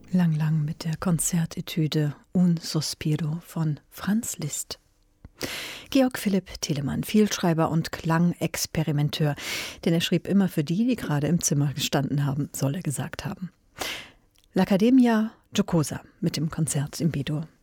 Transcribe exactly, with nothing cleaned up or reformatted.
Lang Lang mit der Konzertetüde Un Sospiro von Franz Liszt. Georg Philipp Telemann, Vielschreiber und Klangexperimenteur, denn er schrieb immer für die, die gerade im Zimmer gestanden haben, soll er gesagt haben. L'Accademia Giocosa mit dem Konzert in B-Dur.